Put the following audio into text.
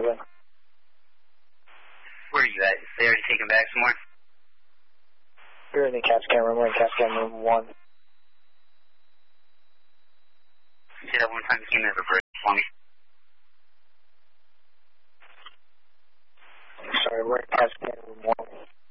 7. Where are you at? They already taken back some more? We're in the CAT scan room. We're in CAT scan room 1. Say that one time. Can you never break for me? Sorry, we're in CAT scan room 1.